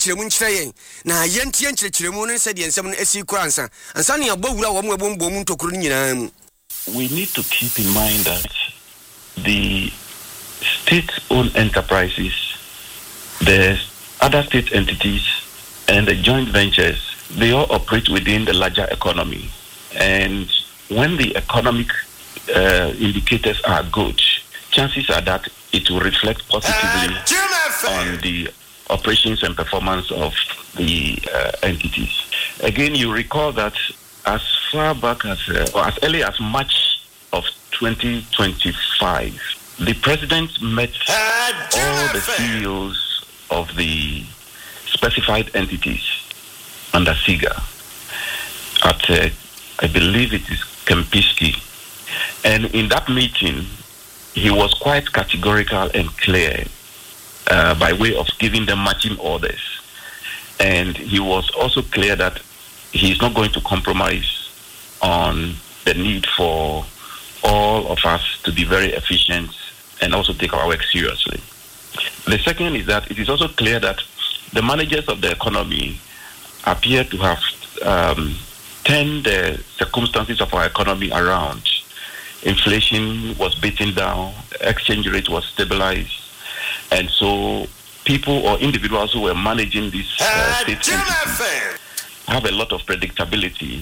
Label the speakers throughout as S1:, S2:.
S1: chiremu nchire yen na yentie nchiremu no se de ensem no esi kwansa ansa ne abowura wo mabombo mu ntokuru nyina mu.
S2: We need to keep in mind that the state-owned enterprises, the other state entities, and the joint ventures, they all operate within the larger economy. And when the economic indicators are good, chances are that it will reflect positively on the operations and performance of the entities. Again, you recall that as far back as, or as early as March of 2025, the president met all the CEOs of the specified entities under SIGA at, I believe it is Kempinski. And in that meeting, he was quite categorical and clear by way of giving them matching orders. And he was also clear that he is not going to compromise on the need for all of us to be very efficient and also take our work seriously. The second is that it is also clear that the managers of the economy appear to have turned the circumstances of our economy around. Inflation was beaten down, exchange rate was stabilized, and so people or individuals who were managing these state entities have a lot of predictability.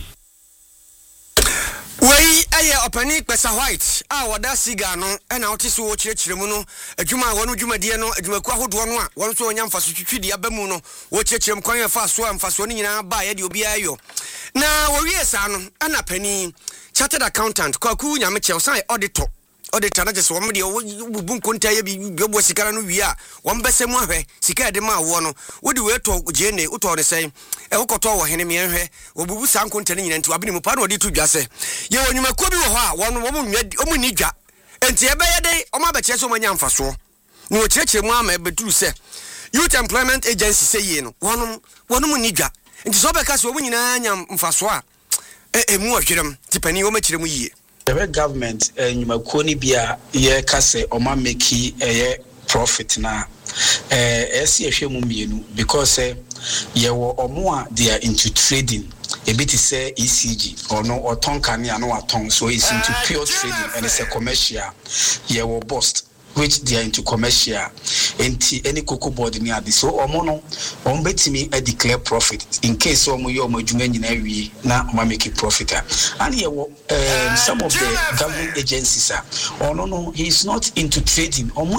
S1: Wey aye opani pesa white wada siga no na otisi wo kirekiremu no adwuma wonu dwumadie no adwumaku ahodo no a wonu so onya mfaso twitwidi abamu no wo kirekirem kwan afa so amfaso ni nyina ba ye de obi ayo na wo wie sa no ana pani chartered accountant kwaku nyameche osan auditor na just wo de bubu nkonta ye bi bo sikara no wi a wo mbesemu ahwe sika de ma wo no wo de we to jene uto ne sei wo koto wo hene me ehwe wo bubu sa nkonta nyina nti abini mu pa na odi to dwase ye wonyumako bi wo ho a wo ni dwa enti ebe ye de o ma be kire so manya mfaso na wo kirekire mu ama beduru se youth employment agency say ye no wono ni dwa enti so be ka se wo nyina nya mfaso a mu ohwerem tipani wo ma kire mu yie.
S3: The government nyumakuo ni bia ye kase oma meki profit na esi ehwe mu mienu because ye wo omo a they are into trading a bit say ECG or no or ton kani no aton so it's into pure trading and it's a commercial ye wo bust which they are into commercial any cocoa board near this so omo betimi declare profit in case omo yo adwuma nyina wi na omo make profit and here some of the government agencies no he is not into trading omo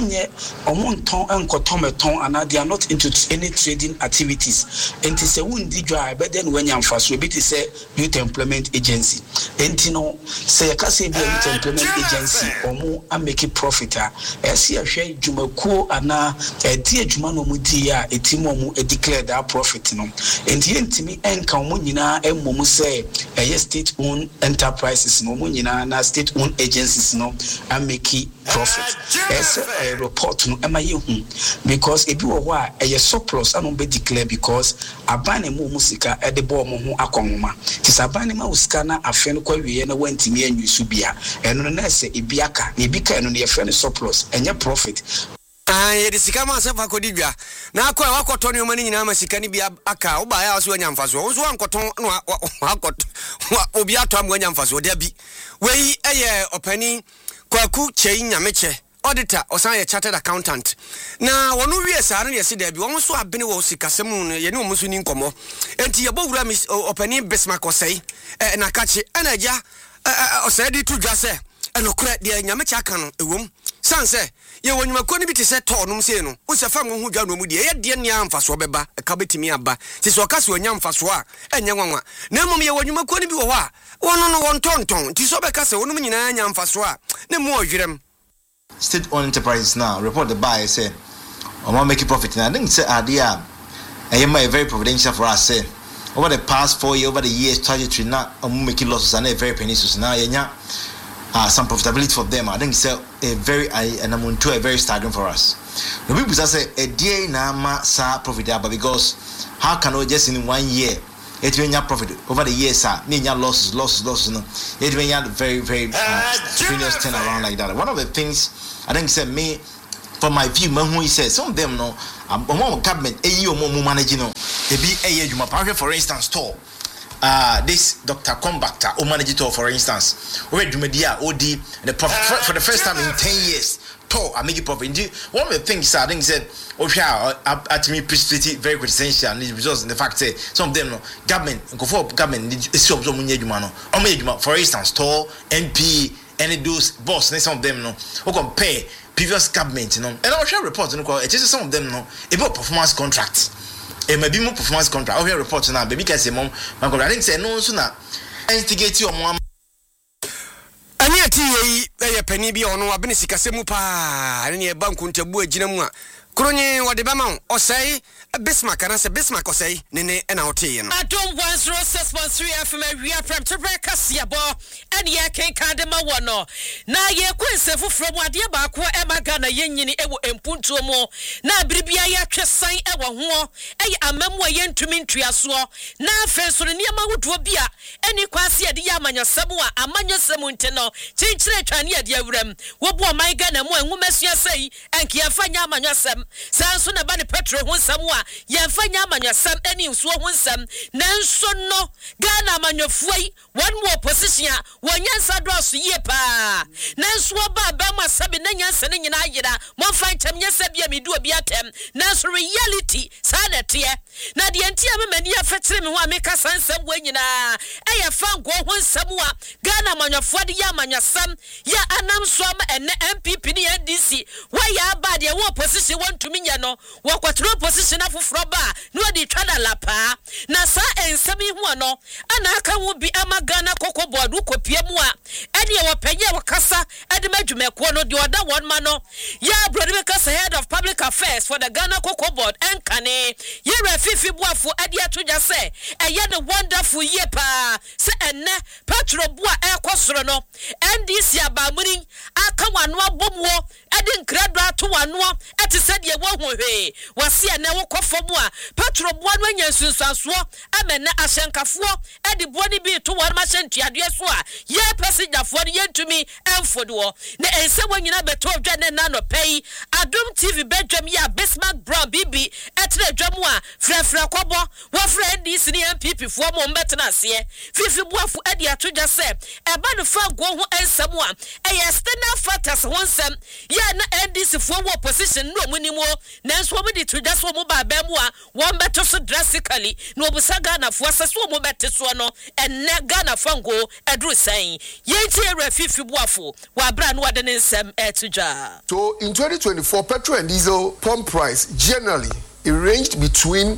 S3: ton enkotometon and they are not into any trading activities and say wundi dwa but then when you so bit say youth employment agency and no say ka say youth employment agency omo make profit esi ahwe dwumakuo ana edi adwuma no mu di a etimo mu declare that profit no enti entimi enka mu nyina emmom say state owned enterprises no mu nyina na state owned agencies no ameki profit as a report no emaye hu because ebi wo ho a surplus anu be declare because abane mu musika e de bo mo ho akonhoma tisabane ma usika na afe no kwawie na wantimi anwisu bia eno na se ebi aka na ebi ka eno na ye friend surplus enye profit
S1: ye disika ma sefa kodidwa na akwa wakoto ne omani nyina masika ni bia aka wo ba ya so anya mfaso wo so ankoton no wakoto obi ato am anya mfaso de bi wei eye opani kwaku chei nyameche auditor osan ye chartered accountant na wonu wie sa no ye se da bi won so abene wo sikasemu no ye ne wo so ni nkomo enti ye bowura opani Bismarck osei na kache enaja osei di tu dwa se enokura de nyameche aka no ewom sanse ye wonyumako ni biti se to no mse no unse fam ho dwa no mu de ye de ne amfaso beba ka betimi aba se so ka se onya amfaso a enye nwanwa na mom ye wonyumako ni bi wo ho a wono no won tonton ti so be ka se wonum nyina anya amfaso a ne mu ohwerem
S4: state owned enterprises now report the buy say omo make profit now I think say idea e may very providential for us say over the past 4 years over the years trajectory now omo make losses and very pernicious now yenya some profitability for them. I think it's a very a very staggering for us. The people say a day na ma sa profitable because how can we just in 1 year it when you profit over the years losses no it when you very strenuous turn around like that. One of the things I think say me for my view, who he says some of them no, government, managing no, they be for instance, store. This Dr. Combactor, who managed to, for instance, where do media OD the profit for the first time in 10 years. I make it profit. One of the things I think said, at me, pretty very essential, and it results in the fact that some of them, no, government, go for government, for instance, store, MP, any those boss, and some of them, no, who compare previous government, you know, and I'll share reports, it is some of them, no, about performance contracts. It may be more performance contract. I'll hear reports now, baby can say, Mom, I think say no sooner. Instigate your mom.
S1: Ania penny be on wa benisika semupa ani e banku ntabu agina mu a kronye wode bama o say Bismarck and say Bismarck o say nene na ote no
S5: Adom 106.3 FM we are from Tebreka Siabo and ye ken kadema wono na ye kwensefu from ade ba ko e maga na yenyini ewo empuntuo mo na biribia ye twesan ewo ho e amamu a yentumi ntuaso na afenso ne niam wodo bia eni kwase ade ya amanyasemu a amanyasemu nte no chinchire twane ade awuram wo bo man ga na mu anwumasua sei enke yafanya amanyasem sanso na ba ne petro ho nsam a yafanya amanyasem eni nso ho nsam nanso no Ghana amanyofuai one more position wonyansa drosso ye pa nanso ba ma sabi na nyansa ne nyina ayira mo fantam nyasa bia medu obi atem nanso reality sanete na de antia me mani afetire me ho ameka sansam wanyina eya fango ho nsam a Ghana amanyofo de ya amanyasam ya anam so am ene MPP ne NDC wa ya ba de wo position wantumi nya no wo kwatro position afoforo ba no de twada lapa na sa ensam hu no ana aka wo bi ama Ghana koko board kopia mu a ene wo panye wo kasa ede madwumeko no de oda one man no ya Brodimekasa head of public affairs for the Ghana koko board enkane ye refifi boafo ade atoja se eye the wonderful year pa se enne petro boa ekosoro no NDC abamuni aka wano abomwo ede nkrado ato wano ete se de wo hwe wase enne wo kofomu a petro boa no anya sunsuaso amene ahyenkafo ede boa ni bi to won ma hyentuade so a ye passenger ne yentumi emfodo na ense wanyina beto dwane na no pay Adom TV bedwam ya Bismarck Brown bibi etre dwam a frefre kobo wo frɛ NDC ne MPP fo mo mbetena ase fifi boafo ade atoja se eba no fa go ho ensam a external factors ho nsam ya na NDC fo wo opposition no munimo nanso mo de toja so mo ba ba mu a wo mbeto so drastically no obusa Ghana fo aseso mo bete so no enne Ghana fango edru san yenti era fifi boafo wa bra no wade ne nsam etoja.
S6: So in 2024 petrol and diesel pump price generally it ranged between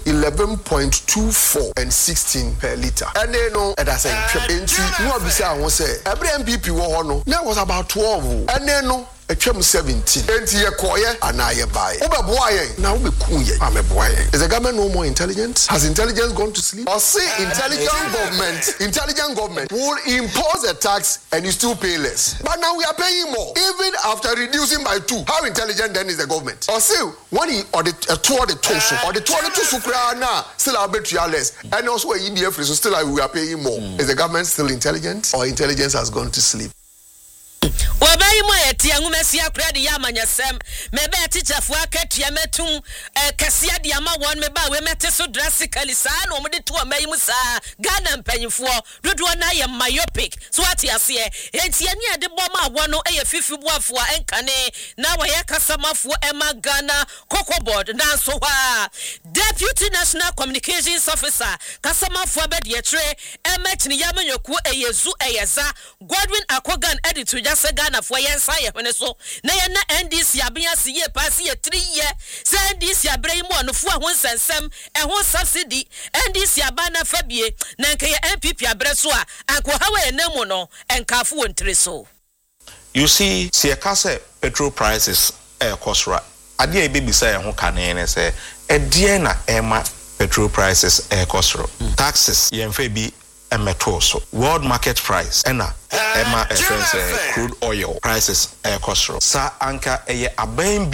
S6: 11.24 and 16 per liter. And then no, and I say, no, beside one say, every MPP no, that was about 12. And then no. A 17. And here, quiet, and I buy. Over boy, now we cool. I'm a boy. Is the government no more intelligent? Has intelligence gone to sleep? Or say intelligent government will impose a tax and you still pay less. But now we are paying more, even after reducing by 2. How intelligent then is the government? Or say when he or the tour the toast or the tour to Sukrana still are bet less, and also in India, so still we are paying more. Is the government still intelligent, or intelligence has gone to sleep?
S5: Wabai mo eti angumesi akura de yamanyasem mebe teacher fo akatua metum kasia de ama won meba we mete so drastically sa na omde to amayi mu sa Ghana mpanyifo dodo na ye myopic so ati ase enti ani ade boma won no eye fifi boafo enkane na wa ye kasamafo ema Ghana koko board na so ha Deputy National Communications Officer kasamafo abede yetre emetini yamanyoku eyezu eyeza Godwin Akogan editor just Ghana for yensa ye hone so na ye na NDC abia se ye pass ye 3 year se NDC abrei mu onofo ho nsensem ho subsidy NDC abana fabie na nke ye MPP abre so a anko hawe enemu no enkafo wontre so.
S7: You see se petrol prices kosra ade e bebisa ye ho kane ne se e na ema petrol prices kosro taxes ye mfa bi emetoso world market price ena ema crude oil prices kosro sa anka eye aban bi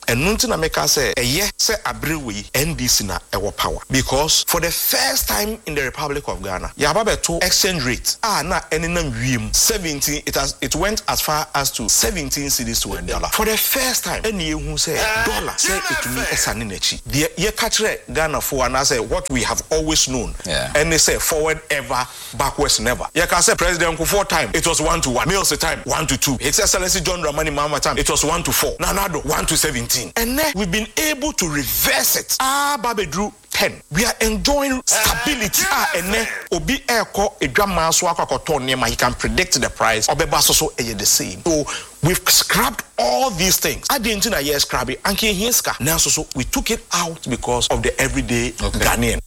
S7: ɛno nti na meka say ɛyɛ sɛ abrewe NDC na ɛwɔ power because for the first time in the Republic of Ghana yaba beto exchange rate na ɛnenam wiem 17 it went as far as to 17 cedis to $1 for the first time ɛne ehu say dollar say etumi ɛsane n'akyi the ye katre Ghana for and say what we have always known and they say forward ever backwards never ye can say President Kufuor time it was 1-1 Mills time 1-2 His Excellency John Dramani Mahama time it was 1-4 Nana-Addo 1-17 and then we've been able to reverse it Babedru 10 we are enjoying stability and then obi eko edwama so akwakoto nema he can predict the price obeba so the same so we've scrapped all these things I didn't know yes scrap it and hinska now so we took it out because of the everyday Ghanaian.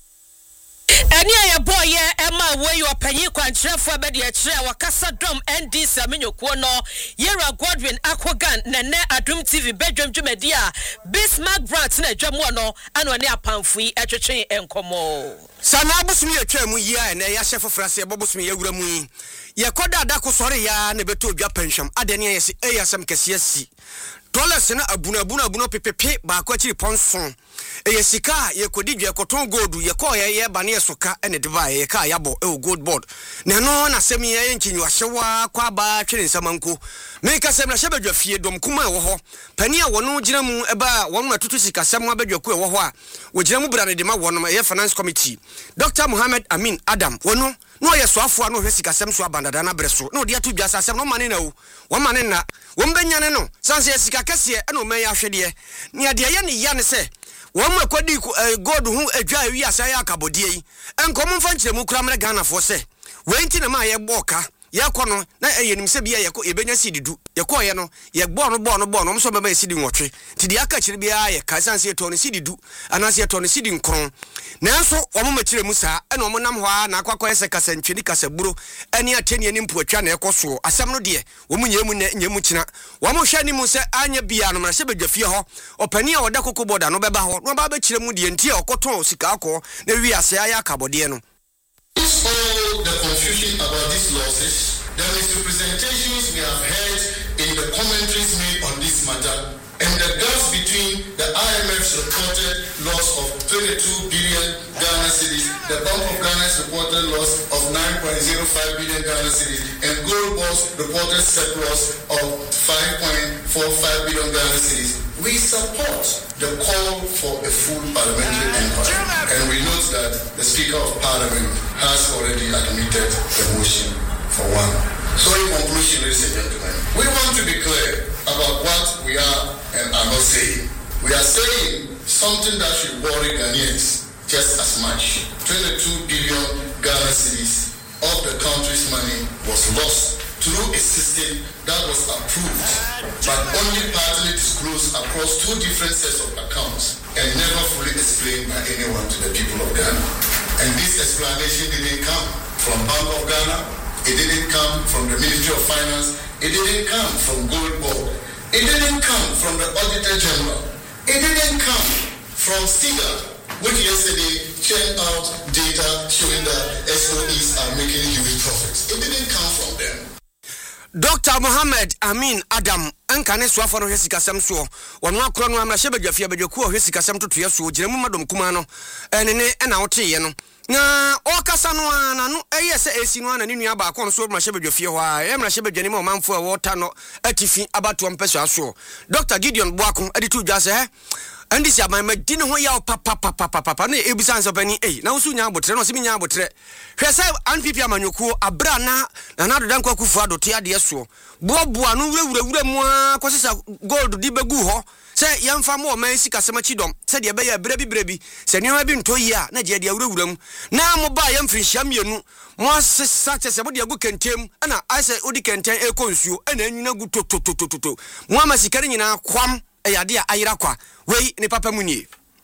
S5: Any a boy, Emma, where you are paying quantra for Bedia Tre, Wakasa Drum, and this Amino Quono, Yera Godwin, Aquagan, Nene Adum TV, Bedroom Jumedia, Bismarck Brats, Jamono, and one near Pamfui, at a chain and Como.
S1: Sanabus me a term, and a chef of Francia, Bobus me a Gramui. Yakoda Dako sorry, ya nebeto pension, Adenia, ASM Cassiasi. Dollars na abuna pepepe ba kwachiri ponson sika ye kodidwe koton gold ye ko ye ba ne soka ene deba ye ka yabo gold board na no na sem ye nkinyu ahyewa kwa ba twere nsamanko me ka sem na hyebadwa fie dom kuma wo ho pani a wono gina mu eba won matutu sika sem abadwa ku wo ho a wo gina mu brane de ma wono ye finance committee Dr. Mohammed Amin Adam wono no ye soafo no hwe sika sem so abandada na breso no de atu dwasa sem no mane na wo mane na wo mbanyane no sanse sika kase e no me ya hwede ne ade ye ne ya ne se wo makodi god hu adwa wi asaya akabodie yi enkomo mfa nkyere mu kura mre Ghana fo se wenti na ma ye boka ye kono na eyenim se bia ye ko ebenya sididu ye ko ye no ye gbo no so beba sidi nwotwe ti de aka kire bia ye ka sanse ye to no sididu anase ye to no sidi nkron nanso omo makire mu saa ena omo nam ho a na akwakọ ese kasa ntwini kasa buro eni ateni ani mpu atwa na ekoso asam no de omo nyemu na nyemu kina omo hwa ni mu se anya bia no na se bedwafie ho opani a oda kokko boda no beba ho no ba ba kire mu de ntia okoton sika akọ na wi ase aya akabode no.
S8: All the confusion about these losses, the misrepresentations we have heard in the commentaries made on this matter, and the gaps between the IMF's reported loss of 22 billion Ghana cedis, the Bank of Ghana's reported loss of 9.05 billion Ghana cedis, and Gold Board's reported surplus of 5.45 billion Ghana cedis. We support the call for a full parliamentary inquiry, and we note that the Speaker of Parliament has already admitted the motion for one. So in conclusion, ladies and gentlemen, we want to be clear about what we are and are not saying. We are saying something that should worry Ghanaians just as much. 22 billion Ghana cedis of the country's money was lost through a system that was approved but only partly disclosed across two different sets of accounts and never fully explained by anyone to the people of Ghana. And this explanation didn't come from Bank of Ghana, it didn't come from the Ministry of Finance, it didn't come from Gold Board, it didn't come from the Auditor General, it didn't come from SIGA, which yesterday churned out data showing that SOEs are making huge profits. It didn't come from them.
S1: Dr. Mohammed Amin Adam ankane soafo no hwesi kasem so wono akro no amra hyebadwafie badwaku hwesi kasem totoye so giremu madom kuma no ene na woteye no na okasa no ana no eyese esi no ana ne nua ba akon so ma hyebadwafie ho a emra hyebadwani ma manfo a wota no atifi abato mpeso aso Dr. Gideon Boakon editu dwase and this my medine ho ya papa na ebisa nso pani na usu nya abotre no se nya abotre hwese anpipi amanyoku abra na dodan kwakufu adote ade so boaboa no wurawura mu akosesa gold di begu ho se yemfa mo man sika semachi dom se de be ya brebi se niam bi nto yi a na je de wurawura mu na mo ba yemfiri hia mienu mo asesa se mo de agu kentem na ase odi kenten ekonsuo na anyina gu to mo amasika nyina kwam eyade a ayira kwa wei ne papa munye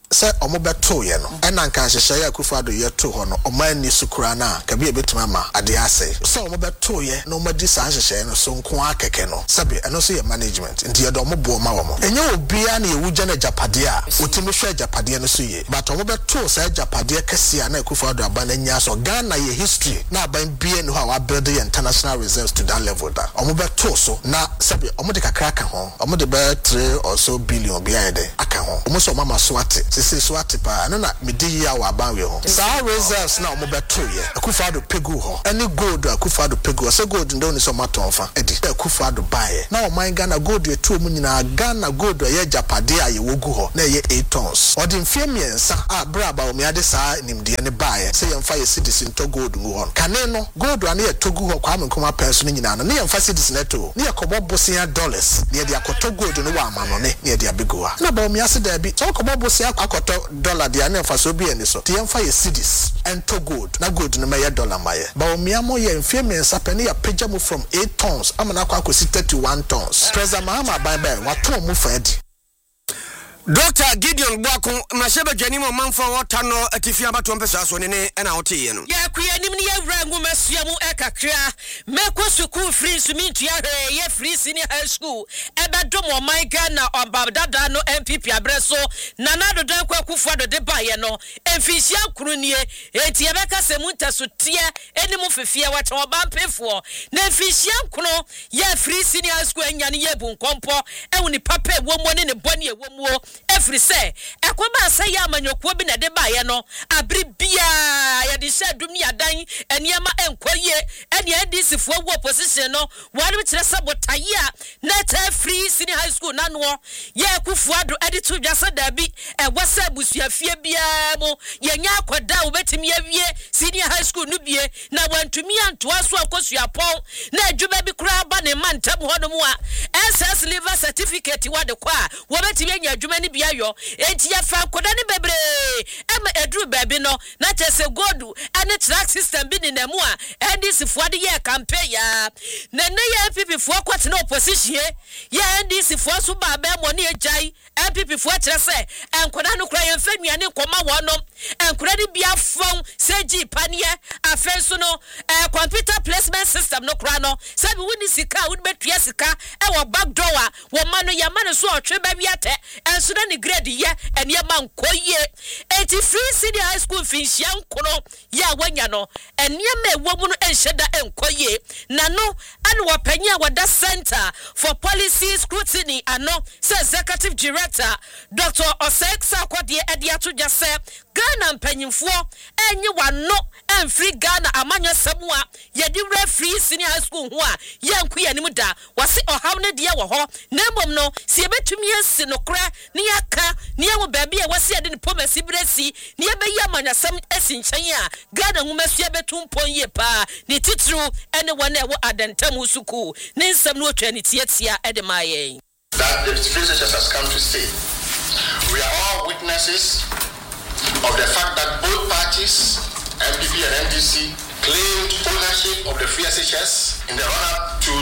S9: say omobeto ye no ena nka hyehyɛ ya Akufo-Addo ye to ho no omani sukura na ka bia betuma ma ade ase say omobeto ye no madi sa hyehyɛ no so nko akeke no sabe eno so ye management ndi ye do omobo ma wo mo enye obia na ye wugya na japade a otimi hwɛ japade no so ye but omobeto say japade kese na Akufo-Addo aban anya so Ghana ye history na aban bia no ha build the international reserves to that level da omobeto so na sabe omode kakra ka ho omode be 3 or so billion bia de aka ho omoso mama so ate sisi so ate pa no na medi ya wa ban we ho sa reserves na omobeto ye Akufo-Addo pegu ho any gold Akufo-Addo pegu so gold ndo ni so maton fa edi Akufo-Addo buy na o man Ghana gold ye tu mu nyina Ghana gold ye japade a ye wogu ho na ye 8 tons odi mfie miensa a bra ba o me ade sa nimde ne buy say ye mfa ye citizen to gold ngu ho kane no gold ane ye togu ho kwa menkoma penso ni nyina no ne ye mfa citizen to ne ye kobo bosia dollars ne ye de akoto gold no wa amano ne ye de abegu ha na ba o me ase da bi so kobo bosia akoto dollar de ane mfa so bi eni so te ye mfa ye cedis ento gold na gold no me ye dollar maye ba o me amo ye mfie miensa pe ne ya pagya mu from 8 tons amana kwa akosi 31 tons President Mahama Baibai wato mu fadi
S1: Dr. Gideon Bwako mashebe dwani mo manfo wota no atifia bato mpesa so ne na wote ye no
S5: ya kuya nim ne yawra nguma suamu ekakra meko school free sumintu ya hwe ye free senior high school ebedo mo man Ghana obabdada no MPP abreso nanado dan kwa Akufo-Addo de baye no emfisia kunu nie enti ebeka semunta so tie eni mu fefia wata obampefo na emfisia kunu ye free senior high school enya ne ye bunkompo ewuni papa ewomo ne boni ewomo every say ekoma say ya amanyokuo bi na de baye no abri bia ya de sha dum ni adan eniema enkoye eni NDC fo wo opposition no wale tire sabotaye a na ta free senior high school na no ye Akufo-Addo edi to dwasa da bi wasa busuafie bia mo ye nya akoda obetimi awie senior high school no bie na wantumi antoa so akosuapon na adwuma bi kura ba ne mantam hono mu a SS liver certificate wa de kwa wo betimi anya adwuma ni bia yo enti ya fa akoda ni bebre ema edru baby no na chese godu ane track system bi ni na mu a NDC fo de ye campaign ya na na ye MPP fo kwate na opposition ye NDC fo so ba ba mo ne ejai MPP fo kire se enkoda no kura ye mfa nuane koma wono enkoda ni bia fon seji panie afenso no computer placement system no kura no sabi woni sika woni betua sika e wo back door wo mano ya mano so otwe ba wiate enso na ni grade ye ene ma nkoye enti free senior high school finhia nkono ya wanya no ene ma ewo mu no enhyeda enkoye na no ane wo panya wada center for policy scrutiny ano say executive director Dr. Oseksa Kwadie ediato jase Ghana mpanyimfo enye wano enfree Ghana amanyo samua yedi free senior high school ho a yanku yanim da wase ohaw ne de wo ho na mbom no se ebetumi esi no kra ne yaka ne yawo baabi a wase ade ne pomasi bresi ne yebeyi amanyasam esi nchen a Ghana ngumasu ebetumpon ye pa ne titru ene wane wo adantam suku ne nsam no otwa ne tietia ede maye
S8: that the citizens has come to stay. We are all witnesses of the fact that both parties, MPP and NDC, claimed ownership of the free SHS in the run-up to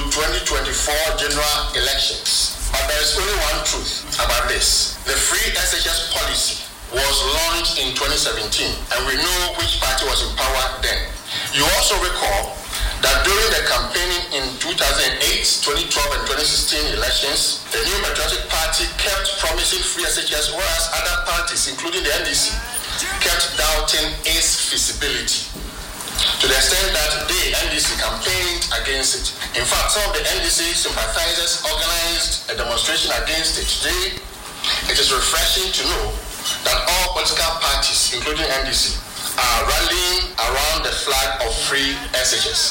S8: 2024 general elections. But there is only one truth about this. The free SHS policy was launched in 2017, and we know which party was in power then. You also recall that during the campaigning in 2008, 2012, and 2016 elections, the New Patriotic Party kept promising free SHS, whereas other parties, including the NDC, kept doubting its feasibility. To the extent that they, NDC, campaigned against it. In fact, some of the NDC sympathizers organized a demonstration against it. Today, it is refreshing to know that all political parties, including NDC, are rallying around the flag of free SHS.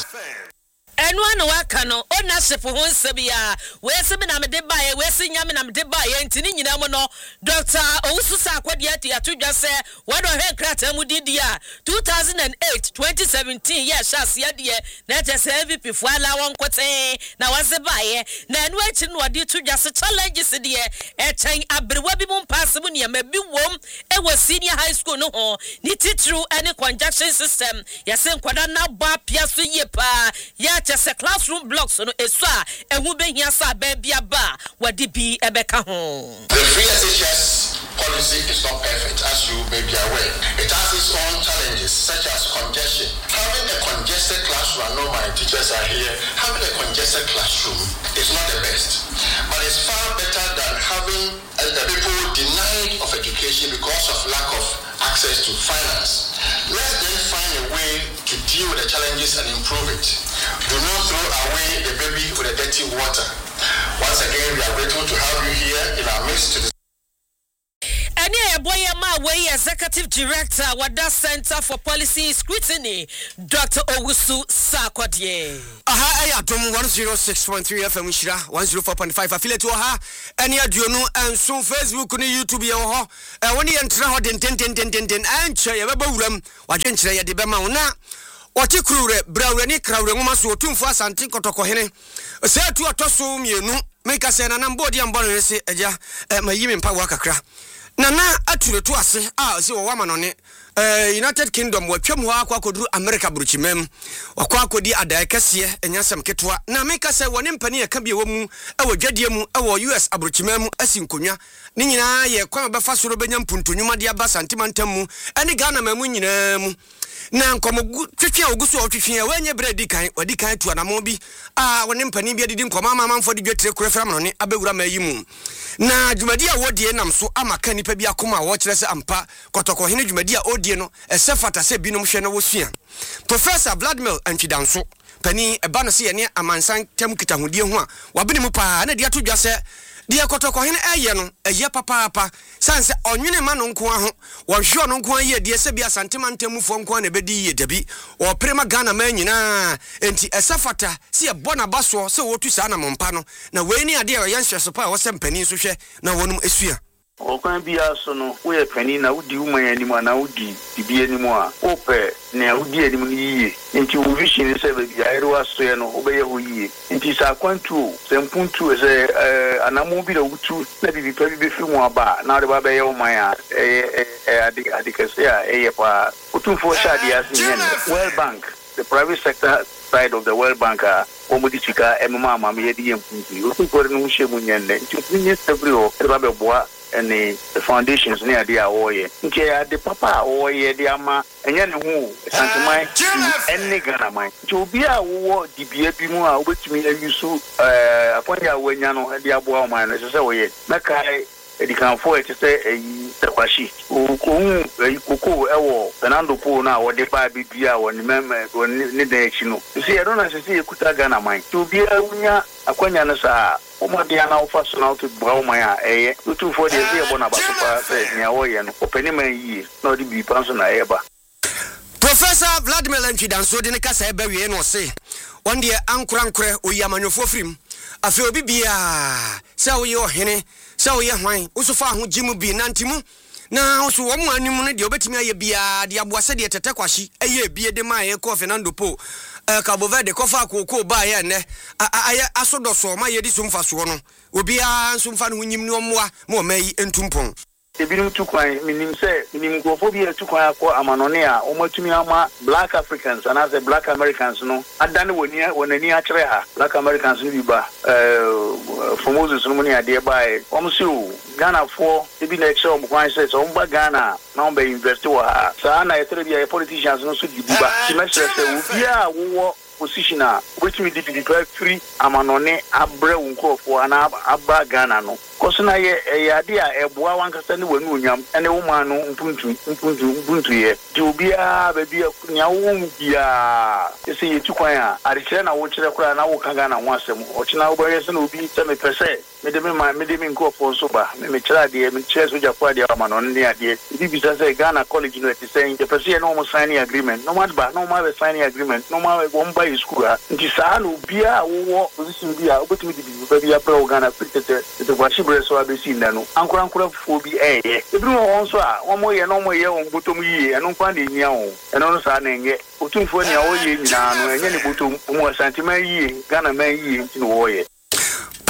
S5: Enwa waka no ownership ho nsebia we se me na me de bae we se nya me na me de bae ntini nyina mo no Dr. Owususa Akwadi ati atudwa se wado he krata mu didi a 2008 2017 ya shas ya de na je se MVP fu ala won kote na wase bae na enu achi no odi tudwa se challenges de echen abrewa bi mu pass mu ne ma bi wom e wo senior high school no ho ni titru any conjunction system ya se nkwada na ba pia so ye pa ya just a classroom blocks no eswa ehu behia sa ba bia ba wadi bi ebeka ho.
S8: The free SHS policy is not perfect, as you may be aware. It has its own challenges, such as congestion. Having a congested classroom, I know my teachers are here, having a congested classroom is not the best. But it's far better than having people denied of education because of lack of access to finance. Let's then find a way to deal with the challenges and improve it. Do not throw away the baby with the dirty water. Once again, we are grateful to have you here in our midst to
S5: Executive Director Wada Center for Policy Scrutiny, Dr. Owusu Sarkodie.
S1: Aha, Ayatom 106.3 FM Shira, 104.5 affiliate to her, and Yaduno, and soon Facebook, YouTube, when you enter hot in 10 and Chayababulum, or Gentry at the Bamauna. What you crew, Brownie, Crowd, so 2 for Santi Kotokohene. Say to a tossum, you know, make us an unbody and bonnet, say, my Yemen Pawakakra. Nana atule to ase se wo wama no ne United Kingdom watwam ho akwa koduru America bruchimem wakwa akodi adai kase enyasem ketwa na meka se woni mpani ya ka bia wo mu e wadwadie mu e wo US abruchimem asinkonwa ne nyina ye kwa befa soro benya mpuntonyuma de aba santimantam mu ene Ghana mamu nyina mu na nkomo twetwe oguso otwetwe wenye bredi kan wadi kan tu anamo bi woni mpani bia didi nkoma amamfo de dwetire kurefra no ne abewura mayimu na dwumadi a wodie nam so amaka nipa bi akoma wo kire se ampa kotoko hene dwumadi a odie no esefata se binom hwe na wosua Professor Vladimir Antwidanso pani eba no se ye ne amansan tem kitahudie ho a wabene mu pa na dia to dwa se dia kotoko hene eye no eye papa sanse onwene ma no nko aho wo hwe no nko aye die se bia santemantemufo nko na bedi ye dabi o prema Ghana ma nyina enti esafata se ye bona baso se wotu sa na mompa no na we ni ade a yanhwe so pa wo se mpani so hwe na wonum esua
S10: Okwan bia so no we pani na udi uman anim na udi bibi anim a ope na udi anim ni yie nti wo vision se be bia ero aso ye no obeye ho yie nti sa kwantu se mpuntu se anamu bi da wutu na bibi pa bi fi mu aba na de ba be ye uman a adikase a eye pa otumfo sha dia sin World Bank, the private sector side of the World Bank omodichika emma mama ye di mpuntu otumfo no hwemu nyenne nti ni sebrio e ba be boa and the foundations near the oye. Okay, the papa oye the ama and yan who Santamai and Ghana mine. To be a war, the BAP which me and you so upon your when yano and the abo mine as I say, Makai. The can for it to say a Tawashi, Kuku, Ewo, Fernando Pona, or the Baby Bia, when remember when Nidachino. You see, I don't know to see a Kutagana mine. To be a Unia, a Quanyanasa, Omadiana, first out to Braumaya, a 240 years on about Niaoyan, Openima ye, not to be person I ever.
S1: Professor Vladimir Antwidanso de Kasa Berry no say. One day, Ankurankre, Uyamanyo for film. I feel bibia, so your henny. So ye wine, also far who Jimu be nantimu. Now, so one man you need your betting a bia, the abuasa de Tatakwashi, a year be a demai, Fernando Po, Cabo Verde, Kofa, Coco, by and I saw the so my edisum for Swono, will be a some fun when you know more may and tumpon.
S10: The bill to quite meaning say, meaning go for be to quite for Amanonia, Omotumiama, black Africans, and other black Americans, no, and then when near Treha, black Americans, for Moses, Romania, thereby, Omsu, Ghana for, the bill extra of one says, Omba Ghana, now by investor, Sana, a politicians, no, so you do, semester, yeah, position which we did free Amanone, Abre Unko for an Abba Ghana, no. Cosina ye idea a boa one castan when William and a woman Ubuntu ye. Jubia, baby, Nyawumbia. You see, you took a return. I watch the crown. I will Kagana once more. Watch now, boys, and will be 7%. Medicine go for sober. Mimicha, dear, chairs with your party, Amanon, near dear. If you say Ghana College University saying the president almost signing agreement, no matter no matter signing agreement, no matter one by school. Tisano, Bia, or position Bia, but me the baby a pro Ghana fitted the Washibre so I've seen Nano. Uncle Uncle for be a. The blue also, one more year, no more year on bottom ye, and on finding yaw, and on signing it. Utum for your own and any bottom more sentiment ye, Ghana may ye into warrior.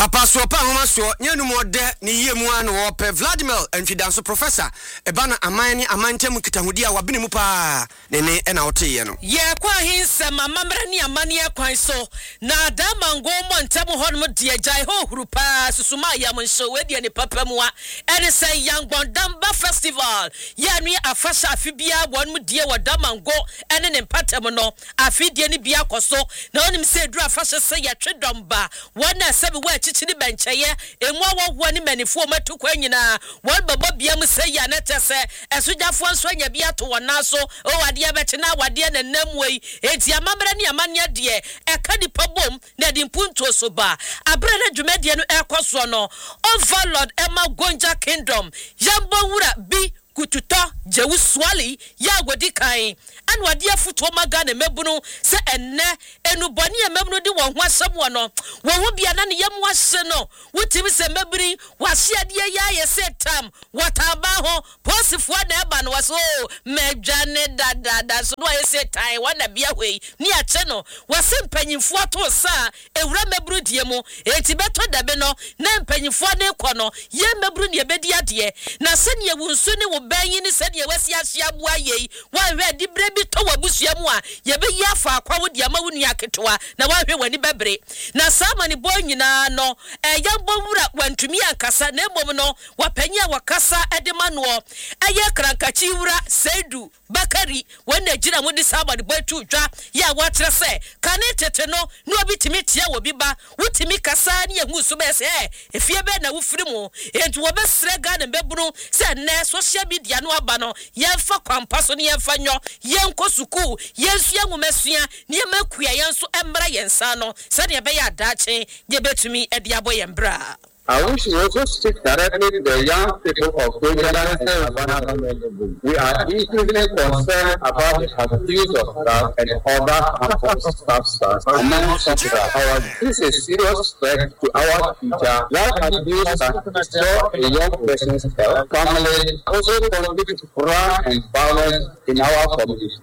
S1: Papa so pa homa so nyanu mo de ne yemu an wo pe Vladimir Entwidanso professor eba na aman ni amantem kitahudi a wabene mu pa ne na wote ye no
S5: ye kwa hinse mamamra ni amane akwan so na da mango mo ntem ho no de agai ho huru pa susuma ya mo nso we de ne papa mu a ene say Yangbon Damba festival ya nui afasha afibia won mu de wada mango ene ne patem no afidie ne bia koso na onim se duru afasha se ya twedom wana sabi wa chichi ni bencheye enwa wo ni manifo matukwa nyina won baba bia mu se ya na tese esujafo nso anya bia to wona so o wade abete na wade na namwei enti amamra ni amanya de eka di pabom na di mpunto so ba abra na dwumade no ekoso no Overlord Emma Gonja Kingdom Yambo wura bi kututa jewu swali ya gwadi kai an wadi afuto magane mebunu se enne enuboni emebunu di won ho asem wono wo ho bia na ne yem wahye no wutimi se mebiri wahye ade ya ye setam wataba ho posifo na eba no waso medwane dadada so no ye setai wana bia hwei ni ache no wase mpanyimfo to sa ewura meburu die mu enti beto dabe no na mpanyimfo ne kono ye meburu ne ebedi ade na se ne wunsu ne wo banyi ni said ye wasi asia bua ye wa hwe di brebi to wabusua mu a ye be ya fa akwa wo dia ma wunu aketoa na wa hwe wani bebre na sama ni boy nyina no yambo wura wantumi ankasa na embom no wapanya wakasa edema no eye krankachi wura Saidu Bakari wona gira mu di sama ni boy tu dwa ya watre se kane tete no no obitimi tia wo biba wutimi kasa ni ehu so be se efie be na wufiri mu entu wo be srega na bebunu se na social media no aba no yemfa kwampa so ne yemfa nyo yenko suku yensu enwumesua ne yemakua yenso embra yensa no se ne be ya dache ye betumi e dia boy embra.
S11: I wish you also speak directly to the young people of Gonja and Savannah. We are increasingly concerned about the abuse of staff and other harmful staff among our this is a serious threat to our future. That abuse can destroy a young person's health, family, also contribute to crime and violence in our community.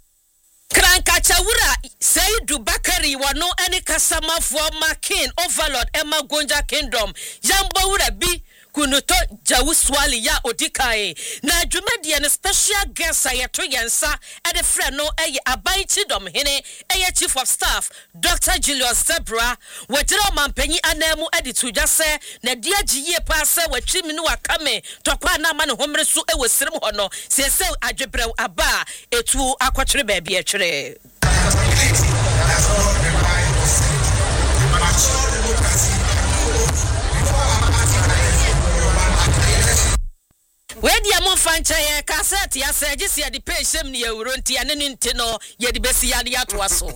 S5: Krankachawura Saidu Bakari wano any kasama for Makin Overlord Emma Gonja Kingdom Yambo wura bi kunuto jawuswali ya odikae na dwumadi an special guest ayato yensa at the friend no abaiti dom hene chief of staff Dr. Julius Zebra wetira mampanyi anemu editu jase na dia giye pase watwimi no akame tokwa na ma ne homre so ewosirim hono sese adwebrew aba etu akwatwere ba bia twere. Wedi amon fancha ye cassette ya segisi ya di peshem ni euronti ya nini ntino ye di besi ya di atu waso.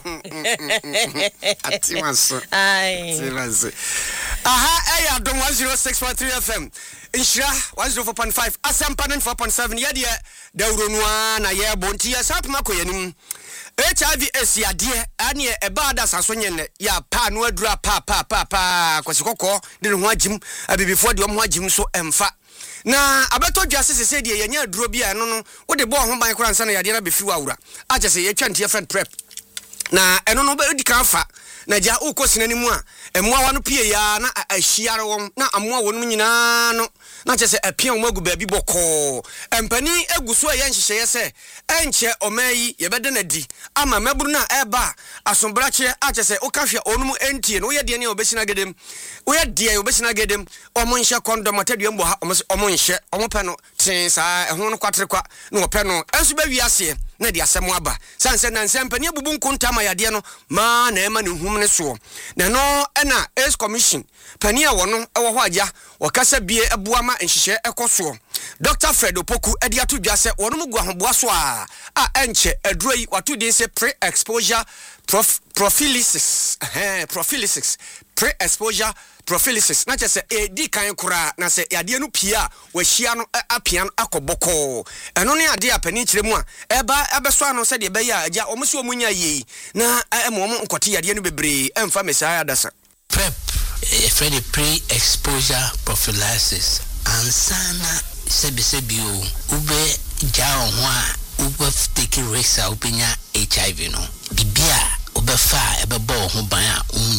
S1: Atimaso. Atimaso. Aha, eya dom 106.3 FM. Inshira 104.5 Asampanen 4.7 yadi ya dauronwa na ye bonti ya sapu mako yenim. HIV esi adie ane ebada sasonye ne ya pa no adura pa kwasikoko de ho agim abibifo de ho agim so emfa na abeto dwase sese de yenya aduro bia no no wo de bo ho ban kora nsa na yade na befi wawura aje se ye twantie friend prep na eno no be di kan fa na ja ukosina ni mu a emwa wa no pie ya na ahyiare won na amwa won nyina no na chese apia wo magu baabi boko empani eguso ye nhyehyeye se enche omayi ye bede na di ama maburu na eba asombrache achese okahwe onum entie no ye de ne obesina gedem wo ye de obesina gedem omonhye kondom atadua mbo ha omonhye omope no tin saa ehun no kwatre kwa no ope no enso ba wiase na de asem aba sanse na nsempani ebubu nkunta ma yade no ma na ema ne hum ne so na no ena Ace Commission pani a wono ewo ho agya wakasa bie ebuama nhyehyɛ ekoso Dr. Fred Opoku edi atudwa se wono mugu ahoboa so a enche aduro yi watu din se pre-exposure prophylaxis pre-exposure prophylaxis na chese edi kan kura na se yade no pia wahia no apian akoboko eno ne ade apani kiremu a eba abeso ano se de beya agya omuso omunya yi na emom nkote yade no bebre emfa mesaya dasa
S12: prep Freddy pre-exposure prophylaxis ansana sebisebio ube jao hwa ube take risks a upenya HIV no bibia ube fa ebe bo ho ban a unya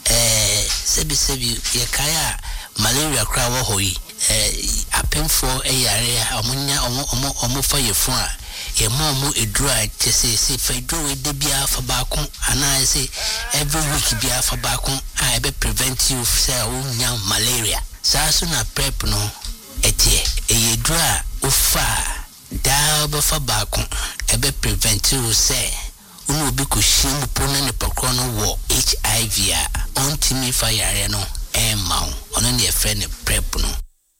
S12: sebi yekaya malaria kra wo hoyi apemfo eyare omunya fa yefo a ye momu edura tese fa edura de bia fa baako ana say every week bia fa baako a be prevent you say onya malaria so na prep no etie edura ufa da ba fa baako be prevent you say unu obi ko shim pona ne pakro no wo HIV a ontimi fa yare no maw ono ne friend prep no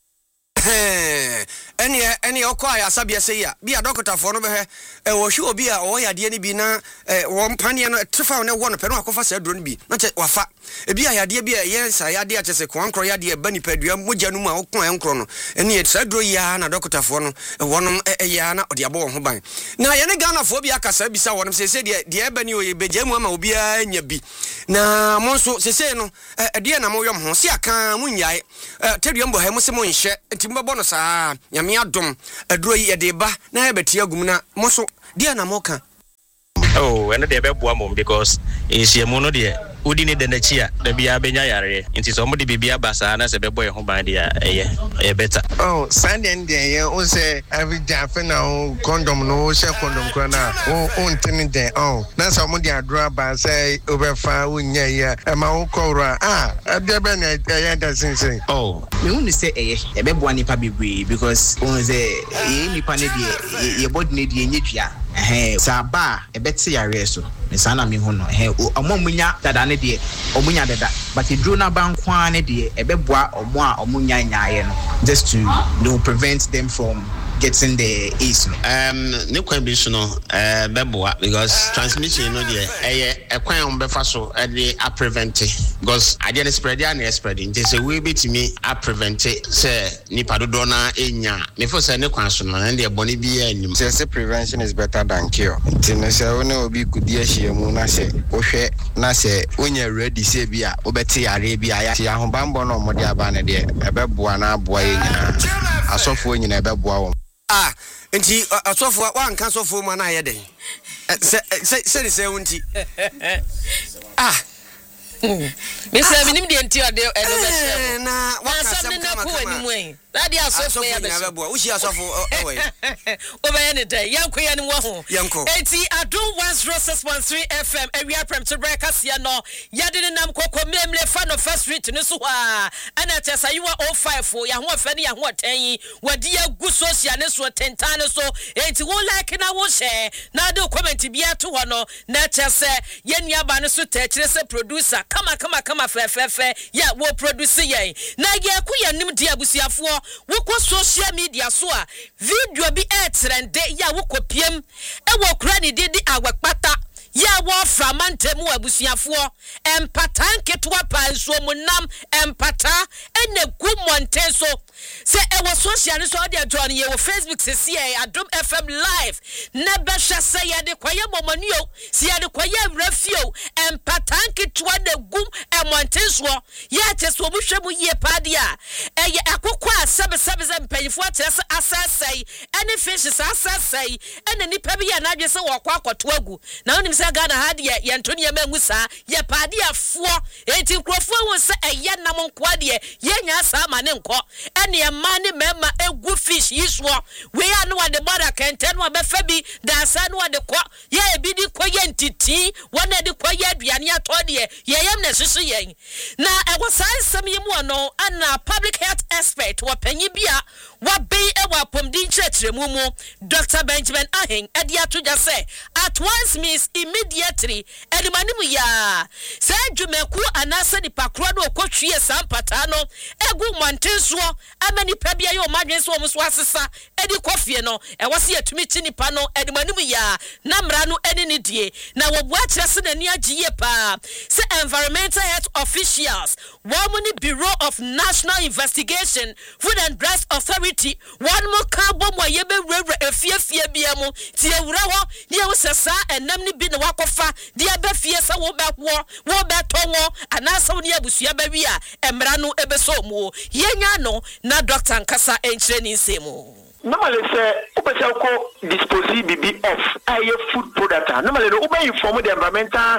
S1: any okwa ya sabia say ya bia doctor for no be wo hwe obi a o yade ni bi na wo mpane no trefa ne wo no pe no akofa sa duro ni bi na che wafa e bia yade bia ye sa yade a chese kwankro yade ba ni padua mogya no mu a okon enkro no ene sa duro ya na doctor for no wonom ya na ode abo ho ban na ye ne Ghana fo bia kasa bi sa wonom se de ba ni o ye beja mu ama obi a nya bi na mo so se no de na mo yom ho se aka mu nyae tedua mbo ha mo se mo nhye timbo no sa nyame adom aduro yi de ba na ebeti agum na mo so dia na mo ka
S13: and they be boam because is ye mono de udi ni de na chia da bia benya yare nti so mo de bibia basa na se be boy ho ban dia e better
S14: Sunday and ye o say every jafe na condom no share condom kra na o ntini de na so mo de adura ba say obefa unya ya e ma wo kora abia be na ya da sinsin
S15: me unu say e be boa nipa bebre because on say e nipa ne de ye body ne de nyedua Saba ebeti yare so mesana mi ho no omomunya dada ne de omunya dada but edru na bankwa ne de ebeboa omo a omunya nyaaye no just to prevent them from getting the AIDS
S16: ne kwan bi so no beboa because transmission no de ekwan on befa so de a prevent because ade ne spread ya na spread nti se we betimi a prevent se nipa dodo na enya me fo se ne kwan so no na de boni bi anyum
S17: say prevention is better than cure nti no se one obi kudi ahia mu na se wo hwe na se onya ready se bi a obeti yare bi a ya ahobambo no mo de aba ne de ebeboa na aboa ye nyina asofo nyina ebeboa wo
S1: nti asofo wa nka asofo mu na ye den se wonti
S5: Mr. Minim de nti ade eno be share
S1: na
S5: wakasem kama Daddy asofo ya be
S1: bua ushi asofo owe
S5: obe ne day yankoya ne wo ho
S1: yanko
S5: enti adon 106.3 FM area prem to break asia no yade ne nam kokko memle fa no first street ne so ha ana tesa you 05 ya ho afa ne ya ho 10 wadi agu social ne so tentan ne so enti wo like na wo share na de comment bia to ho no na tese ye nuaba ne so ta kire se producer kama fe ya wo produce yen na ye ku ya nim dia busiafo woko social media so a video bi trend ya woko piem e wo kura ni didi awakpata ya wo framantemu abusiafo empatan ketwa panso munam empata ene gumonte so se e wo social so de join ye wo Facebook se see Adom FM live na be hwe se ye de kwaye momanio se ye de kwaye refio empatan ketwa de gum emonte so ya che so bu hwe mu ye padia e ye akokwa sebesebe mpanyifo atrese asasai ene fishes asasai ene nipa bi ya na adwe se wo kwa akoto agu na onim se Ghana had ye ntoni ye mangusa ye pade afo enti nkrofo won se eye nam nkoa de ye nya sa ma ne nko ene ye ma ne mema egu fish yiswo we ya no de mother kenten wa be fa bi da sa no de ko ye bi di ko ye ntiti wona de ko ye aduane ato de ye yem na hyehyɛ yen na ego sai sam ye mu no ana public health expert wa panyi bia wa be e wa pomdi nkyerɛkyerɛmu mu Dr. Benjamin Ahen ade atoja say at once means immediately edimanimu ya say dwumaku anasa ni pakro no okotwie sampata no egu montenso amani pabia ye o madwen so omso asesa edi kofie no e wose yatumi chinipa no edimanimu ya na mra no eni ne die na wo bua kyerese na ni agiye pa say environmental health officials Womani Bureau of National Investigation Food and Drugs Authority one more carbon wa yebe rewe efie bia mu tie wura ho ne wo sesa enam ni bi ne wakofa dia be fie sa wo be tonwo anasa wo ne abusua ba wi a emra no ebeso mu yenya no na doctor nkasa enkyere ni nsemu
S10: normally say opesa ko dispose bibi of aye food product normally no obey inform the environmental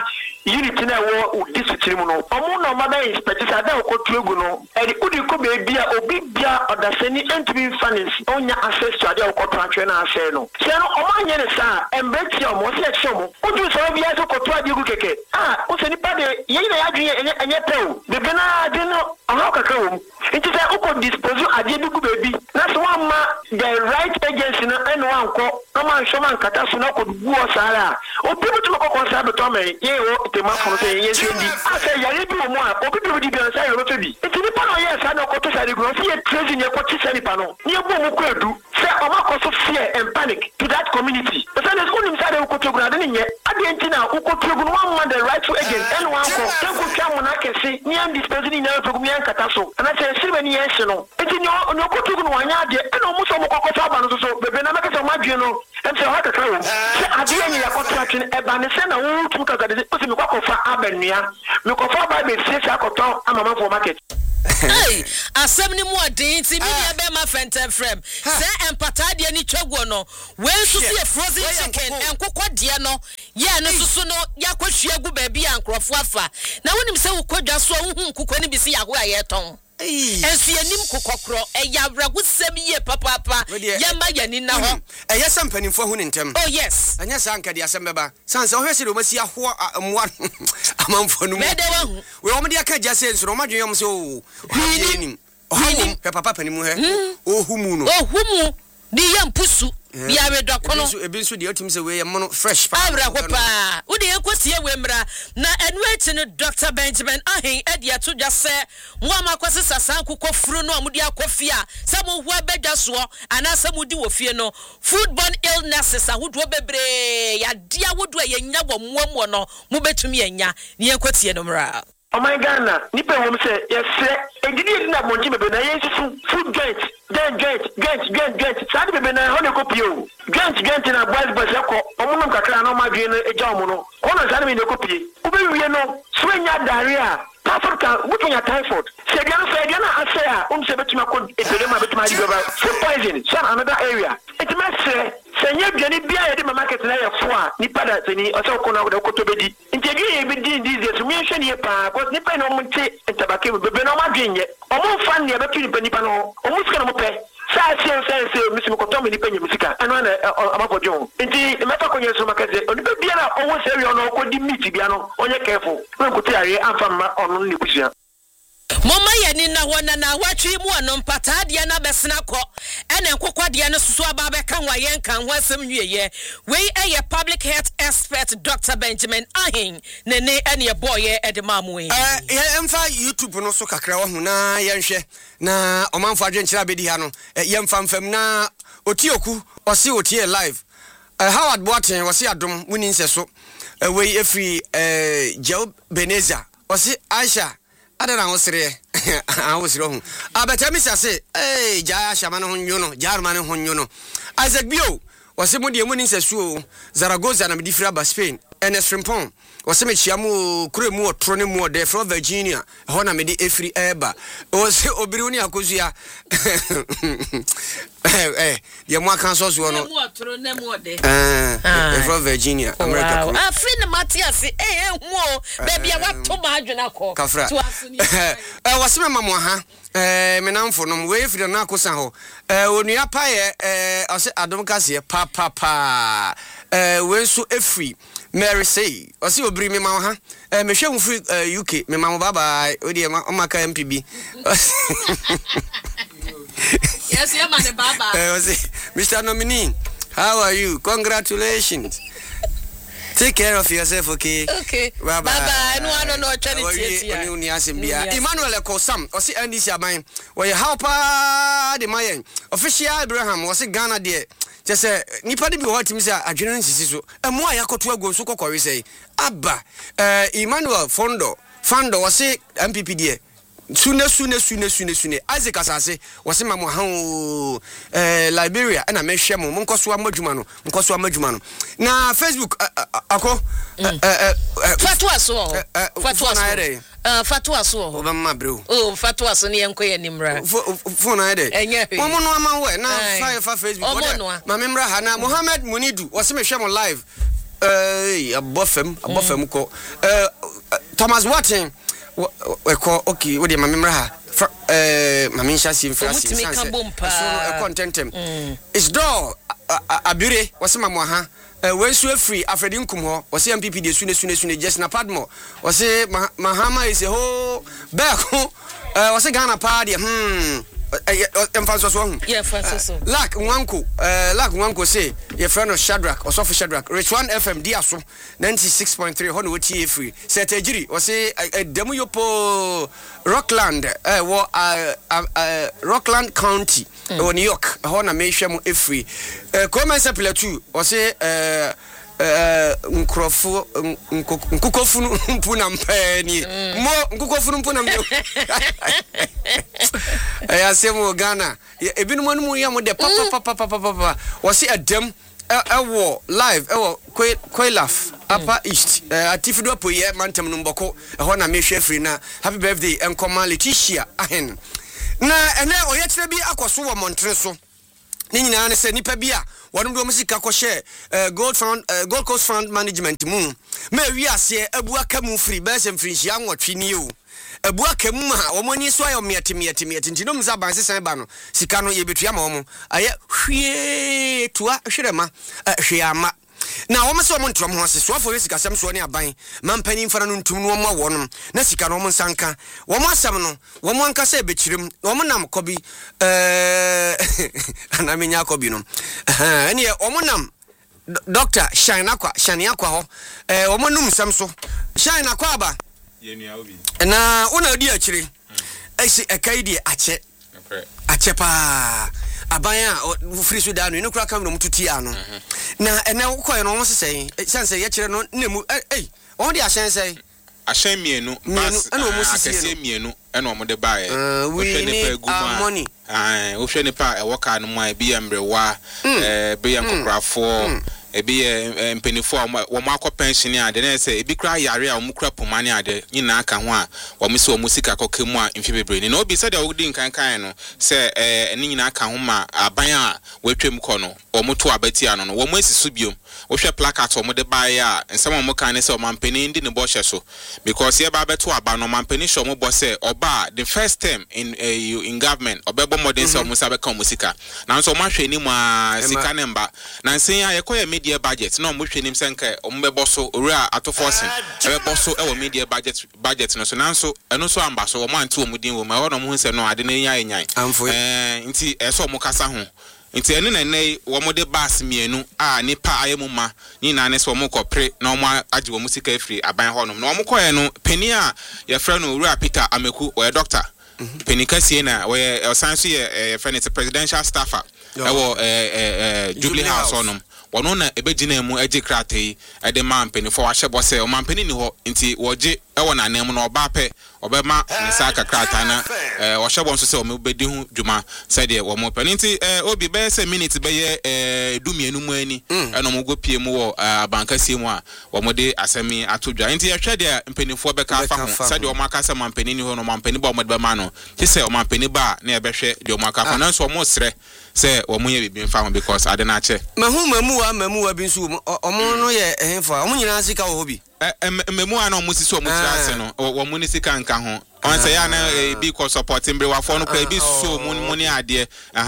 S10: unit na wo district mu no omo na mother inspect say da ko tuegu no e di udi ko be bia obi bia odasani entry finance onya access to ade ko transfer na share no se no omo anye ne sa embeti omo se eche omo udu so bia so ko to ade gu keke o se nipa de ye na ya dwen enye pew de bena de no omo kaka wo nti say o ko dispose ade bi gu baby na so one ma the right agency na eno anko no man show man kata so na ko gu o sara o pibu to ko konsa be to me ye o te ma fo say ye sendi ase yare bi o mo a o pibu di bi an say ro to bi nti ni pa no ye sa na ko to sare gu no see crazy ne ko ti sare pa no ni e bo mo ko edu say o ma ko so fear and panic to that community so say school nim sare ko to gu na de nye ade nti na ko to gu no one man the right to agent eno anko ten ko twa mo na kesi ni am dispense ni na to gu mi an kata so ana say sire ni ye se no nti ni o ko to gu no anya de eno mo so mo ko to aba no so bebe na make so ma dwe no em say ha kakra wo say ade ni ya ko to atwe e ba ne se na wo tu kaka de o se mi ko fa abenua mi ko fa ba be sie sa ko to amama for market.
S5: Hey, asem ni mu odin ti mi ya be ma fenten frame say empata de ni twagwo no we nso se frozen chicken enkokɔ de no ye ne susu no yakɔhwia gu ba bi ankrofo afa na wonim se wo kwadwa so wo hu nkokɔ ni bi se yaho aye ton ensu yanim kokokro eyawrago sem ye papa yamba yani na ho
S1: eye sampanimfo hu ne ntem
S5: oh yes
S1: anya sanka de asem beba sanse wo hwese de o masi aho amwa amanfo no mu we o me de aka jase nso no madwen yom se o hanim o papa panimu he o humu no
S5: o humu di yampusu ya we dokono
S1: ebi nso de otim se we yem fresh pa
S5: abra ko pa wo de enkosie we mra na enu echi no Dr. Benjamin Ahin edi ato dwase mo amakwase sasan kokɔ furu no amudi akɔfia sɛ mo hu abedwa so ana sɛ mo di wo fie no foodborne illnesses ahodo bebre ya dia wodo yenya wo muamu no mo betumi enya ne enkotie no mra.
S10: Oh my Ghana, nipa wom say yes edidi na monti bebe na yensu food joint sadi bebe na hono kopio joint na boys ekọ omunum kakra na omadwe no eja omu no kono sadi me ne kopie obewie no so enya diarrhea Africa mutunya typhoid se dia na ase a se betuma ko epidema betuma di baba food poison some another area it must senye biani bia yede market na ye fo a nipa da tani o se ko na ko to bedi integi e bedi these me hwe ne pa because nipa no monte entabake bebe no madwenye o mo fa ne betu nipa no o mo sika no mo pe sa se misi ko to me nipa nye musika anu na amapojo nti meta ko nyeso makase onipa bia na o wo se wi ono ko di meat bia no onye careful na ko ti are amfa ma ono ne busia
S5: mama yani na wona na watwi mu ono mpata de na besena kɔ ene nkokɔ de ne susu aba be kan wayen kan ho asem nwieye we eye public health expert Dr. Benjamin Ahin ne ene boy de mamu
S1: ye emfa YouTube no so kakra wo hu na yenhwe na omanfo adwenkyira bedi ha no yemfa mfam na otioku osi otie live Howard Boateng osi adom woni nse so we efri Joe Beneza osi Aisha adana hosere ahosere hu abatami sase ja shama no honyo jarma no honyo no Isaac Bio wase mo de mu ni nsesuo Zaragoza na medifra ba Spain Ernest Frimpong wase me chiamu kuremu otro ne mu de from Virginia ho na me de efri eba wase obiri ni akozua ye mo aka so so no
S5: mu otro ne mu de
S1: from Virginia America
S5: wow afri na Matias hu baby a wato ma adwena ko
S1: to asuni wase me mamo ha me namfo no we efri na akosa ho onua pa ye ose adom kase pa we so efri Mary say osi obiri me ma ha me hwe hu free UK me ma bye bye odi ma maka MPB
S5: yes yeah man baba
S1: Mr. Nominee, how are you? Congratulations. Take care of yourself, okay?
S5: Okay.
S1: Bye
S5: bye. No charity.
S1: Emmanuel Ekosam, osi NDC aban. We helper the mayen. Official Abraham was Ghana there. Just nipa de bi ho timi say adwene nsisi so. Emo ayakoto ago so kokore say. Abba Emmanuel Fondo was MPP there. Sune Isaac Asase wase mamo ha Liberia na mehwe mo nkoso amadwuma no na Facebook ako
S5: fatwa so
S1: o bamma bro
S5: fatwa so ne enkoye nimra
S1: phone ayede mo no ama we na fa Facebook ma memra ha na Mohammed Munidu wase mehwe mo live abofem ko Thomas Watson okay what the memra mami nhyasi mfrasi so contentem is door abure wasema mo ha wensu afri afredi nkum ho wase MPP de sune just na padmo wase mahama is a ho back wase Ghana pa de emphasis so
S5: yeah Francis
S1: lak nwanko say your friend of Shadrack or Sophie Shadrack Rich 1 FM diaso 96.3 hono woti free set ejiri wase demu yopo Rockland Rockland County or New York hona mehwe mu free comment sapela 2 wase nkukofunu mpuna mpeni mo nkukofunu mpuna mbe asemo Ghana ebinu mu ya mo de papa wasi adem ewo live ewo Kwelaf Upper East atifido apoye mantem no mboko ho na mehwe free na happy birthday enkoma Leticia ahen na ene oyekire bi akoso wo montre so ni nyina ne se nipa bi a wonu do musika ko share Gold Coast Fund Management mu ma wi ase abu aka mu free be se free hia nwotwe ni o abu aka mu ha wo mani so ayo miete ntino mza banse san ba no sika no ye betua ma wo aye hwie tua hwerema hwe ama na wo mse wo ntrom ho ase so afo sika sam so ne aban mampani mfara no ntum no mo wonom na sika no mo nsanka wo mo asam no wo mo anka se bechirim wo mo nam kobi anamenya kobi no ene wo mo nam Dr. Shine Aqua ho wo mo num sam so Shine Aqua aba
S7: yenua obi
S1: na una di akire esi ekaidi ache pa abaya free so da no kura kam no mututi ano na ene koye no sesei sense ye kire no nemu on di asense
S7: ahyen mienu bas
S1: ana omo sisi
S7: akese mienu ana omo de bae
S1: we need money
S7: wo hwe ne pa ewoka no mu a bi emrewa be yankokrafo ebi mpenifo wo makọ pension ade na se ebi kra yare a wo kra pomane ade nyina aka ho a wo mse wo musika kokemu a mfi bebre ni na obi se de wo di nkankan no se ni nyina aka ho ma aban a wetwem kọ no wo moto abati ano no wo mo esisu biom wo hwe placard wo mo de bae a nsem wo kan ne se wo mampeni ndi ne bo hye so because ye ba beto aba no mampeni hye wo bo se oba the first term in government obebo modern se wo musa be kan musika na nso ma hwe ni mu a sika ne mba na nsen ya ye koye media budget no mo hwenim senka ombebo so ora atoforcing ebebo so e wo media budget no so nanso eno so amba so wo manti wo mudin wo ma ho no mo hu se no ade na nyan nti eso mo kasa ho nti ene na nei wo mo de bas mienu a nipa ayemu ma ni na ne so mo kopre na mo age wo musika afri aban ho no na mo koye no peni a ye frɛ no ora Peter Ameku wo doctor peni kasie na wo sanso ye frɛ no presidential staffer ewo Jubilee House onom wono na ebegina mu agi kratai ede mampeni fo wahye bose o mampeni ni ho nti woje ewo na anem no oba pe obema ne saka krata na wahye bonso se o me bedi hu dwuma said wo mo pani nti obi be se minute be ye dumienu mu ani eno mo gopie mu wo abanka sie mu a wo mo de asemi atodwa nti ye hwe de mpenifo be ka fa ho said o maka se mampeni ni ho no mampeni ba o mo de be ma no ti se o mampeni ba na ye be hwe de o maka fa na so o mo sre se wo mo ye bibi mfa because ade na che mamu bi nsu omo no ye ehfa omo nyina sika wo bi memu ana omo sisi omo tirase no wo mo ni sika nka ho on say ya na bi ko supporting bre wa fo no kwa bi so mo ni ade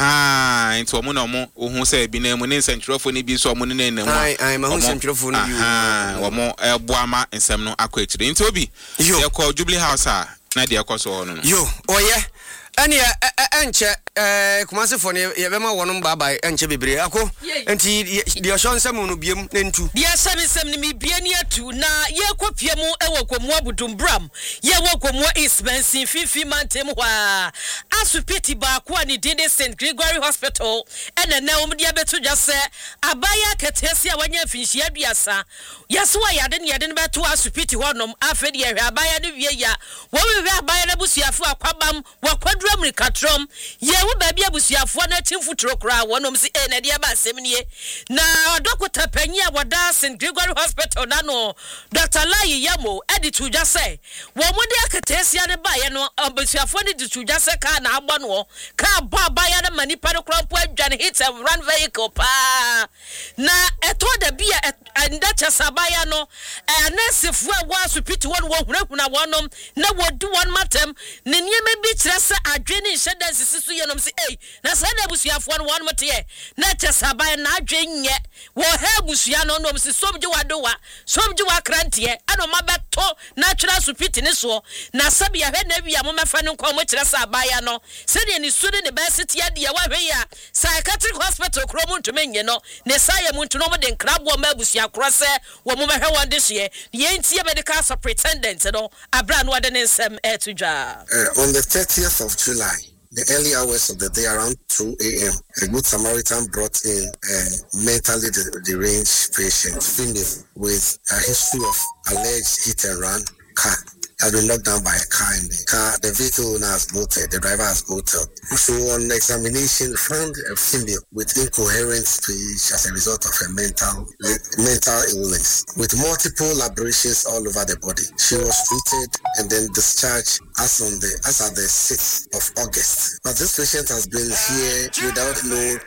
S7: nti omo na omo ohun se bi na mu ni nsentwerofo ni bi so omo ni na mu ai ma hu nsentwerofo ni bi wo mo boama nsem no akọ akire nti obi ye ko Jubilee House a na de akoso no yo oye ani enche kumase fo ne ye bema wono baba enche bebre ako enti de shonsam no biem na ntu de asamisem ne mi bia ni atu na ye kopie mu ewokomu abudumbram ye wokomu expensive fifi mantem hwa asupeti ba ko ani de St Gregory Hospital ene na omde abeto dwase abaya ketesi a wanya finhia duasa yaso ayade ne yade ne beto asupeti honom afedi ye abaya de wie ya wo we abaya na busuafo akwabam wakwadru
S5: Wemri Katrom, ye wo baby abusuafo na timfutro kra wonom si na dia ba asem nie. Na Dr. Penya wada St. Gregory Hospital na no Dr. Lai Yamo editu ja say, wo mo de akatesia ne ba ye no abusuafo ne ditu ja say ka na agba no ka ba ba ya na manipa no krampo adwane hit and run vehicle pa. Na eto da bia enda chasabaya no anesefo a wa supiti won wo hunahuna wonom na wodu won matem ne nieme bi kire se adwene nhyedan sisisu yenom se na se na busuafo no won mote na chasabaya na adwenye wo ha busua no nom se somje wadowa somje wa krantie ano mabeto na kire supiti ne so na sabia hwe na bia mo mefa ne nko mo kire se abaya no se de ni su ne be site ade ya wa hwe ya psychiatric hospital kromo ntumenye no ne saye mu ntuno mo de nkrabo ma busua krose wo mo behwe won de hye ye ntie medical superintendent no abra no de nsem etudwa.
S18: On the 30th of July, the early hours of the day around 2 a.m., a good Samaritan brought in a mentally deranged patient, female, with a history of alleged hit and run car. Has been knocked down by a car in the car. The vehicle owner has bolted, the driver has bolted. So on examination, found a female with incoherent speech as a result of a mental illness, with multiple aberrations all over the body. She was treated and then discharged as at the 6th of August. But this patient has been here without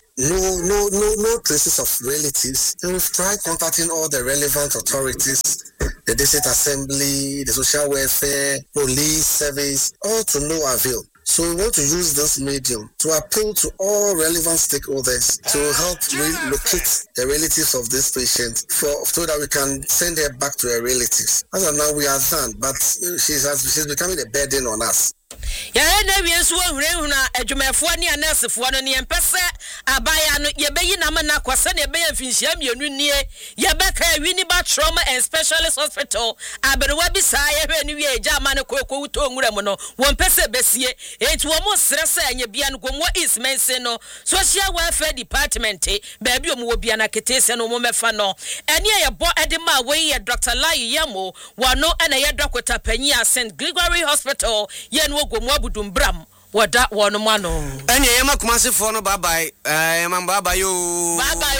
S18: no traces of relatives. And we've tried contacting all the relevant authorities, the district assembly, the social welfare, police service, all to no avail. So we want to use this medium to appeal to all relevant stakeholders to help relocate the relatives of this patient so that we can send her back to her relatives. As of now, we are done, but she's becoming a burden on us.
S5: Ya na wie so ahure na adwumafo ne anesefo no ne empese abaya no ye beyi na mana kwase ne beya finhia mienu nie ye beka wini ba trauma and specialist hospital aberewa bi saa ye hwe ne wie agya ma ne kokko wuto nwura mu no won pese besie enti wo mo srese anya bia no gomo is mense no social welfare department ba bi o mo bia na ketese no mo mefa no ene ye bo edema we ye Dr. Lai Yamo wano ene ye Dr. Penya St. Gregory Hospital ye no gomo abudumbram wada wono mano
S1: ene ye makumase fo no bye bye bye yo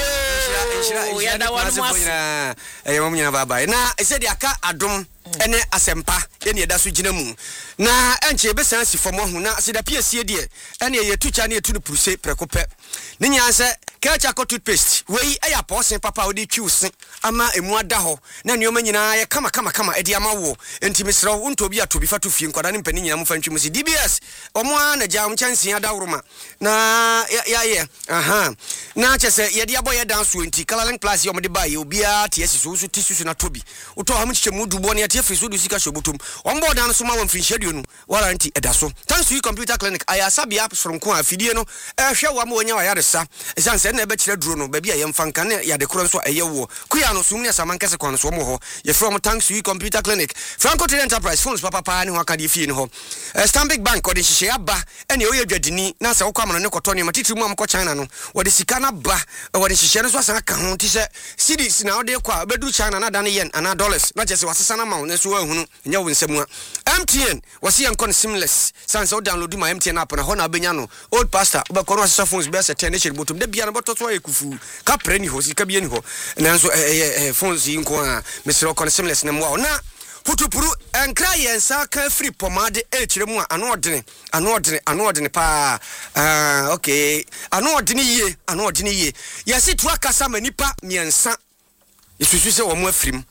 S1: ya da wono mas mamnya bye bye na ese de aka adom ene asempa ene eda so gina mu na enche be san si fo mo hu na se da piesie de ene ye tucha na etu no purse prekope ne nyanse kacha ko toothpaste wei eya posen papa odi twiusen ama emu ada ho na neoma nyina ye kama edi ama wo enti mesra wo nto bi ato bi fa to fie nkwada ne mpani nyina mo fa ntwemu si DBS omo na ja mo chansi ada woroma na ya aha na chese ye de aboye dance enti Colourlink Plus ye mo de ba ye obia TS so tisusu na tobi uto ha mo chichemu dubo ne tie friso du sika shobutum ombo dan so ma won finhyedu no warranty edaso thanks to computer clinic ayasabia soronko afidie no ehwe wa ma onya wa yaresa esanse na ebe kire duro no ba bia ye mfanka ne ya de koro nso eyewo kuya no sumni asamankese kwan so mo ho ye from thanks to computer clinic Franco Trade Enterprise phones papa ne ho aka de fie ne ho Stanbic Bank odi hihye aba ene oye dwadini na se wokwa amana ne koto ne matitiri mu amko China no wodi sika na ba wodi hihye no so asan aka ho ti se cedis na odi kwa bedu China na dan yen ana dollars na jese wasesa na ma ne so ahunu nya wo nsemu MTN wasi yan kon seamless sanse o download my MTN app na ho na benya no old pastor ubekọ no asesa phones be se 10 share botum de bia na boto to ekufu ka preni ho sika bia ni ho nanso phones yi nko a mesro kon seamless na mo na putupuru enkra yensa ka free pomade ekire mu ano odene pa okay ano odene ye yesi to akasa manipa miensa yesusu se wo mo afrim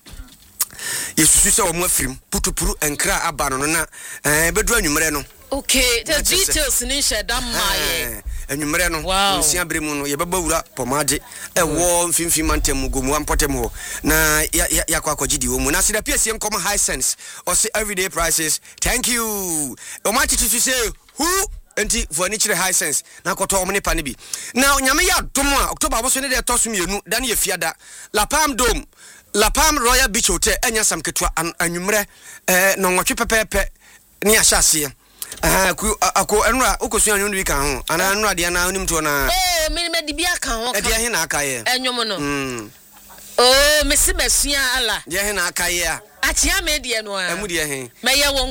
S1: putupuru enkra abano no na bedu anwumre no.
S5: Okay, the details ni sheda maye
S1: anwumre no nsia bere mu no ye babawura pomade wo mfimfim mantem gomu ampotem ho na ya kwa akogidi wo mu na se da piesie nkom high sense or say everyday prices. Thank you o ma titi say who enti furniture high sense na koto omne pa ne bi na nyame ya dom a October aboso ne de toso mienu da ne ye fiada La Palm Royal Beach Hotel enya sam ketua anwumre no nwotwe pepepe ne ahyase ako enura okosu anwunu bi kan ho ana enura de na onim to na
S5: me di bia kan ho
S1: kan e de he na akaye
S5: enwom no me si besua ala
S1: de he na akaye a
S5: achia me de no a
S1: emu de he
S5: me ye wo